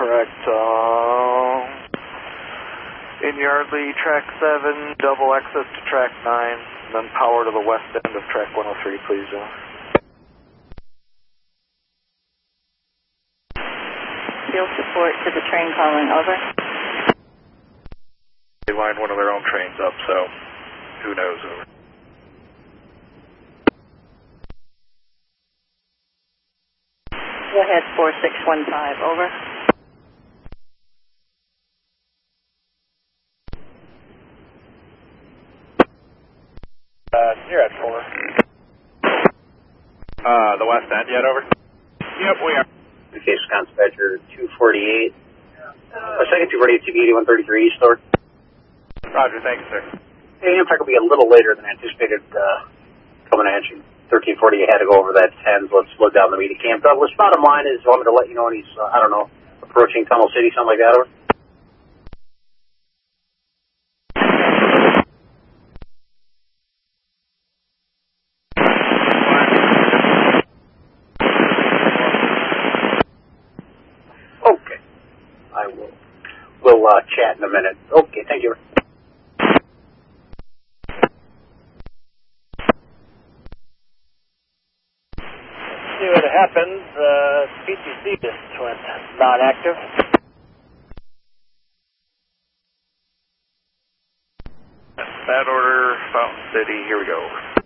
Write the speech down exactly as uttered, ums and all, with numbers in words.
correct. Uh, in Yardley, track seven, double access to track nine, and then power to the west end of track one oh three, please. Uh. Field support to the train calling, over. They lined one of their own trains up, so who knows, over. Go ahead, four six one five, over. Uh, you're at four. Uh, the west end yet, over? Yep, we are. Case Wisconsin Badger two forty-eight. Uh, second two forty-eight, T B eighty-one thirty-three East, over. Roger, thank you, sir. Hey, Amtrak will be a little later than anticipated uh, coming at you. thirteen forty, you had to go over that ten, so let's slow down the meeting camp. Douglas, bottom line is, I wanted to let you know when he's, uh, I don't know, approaching Tunnel City, something like that, over. Okay. I will. We'll uh, chat in a minute. Okay, thank you. See what happens. Uh, P T C just went not active. Bad order, Fountain City, here we go.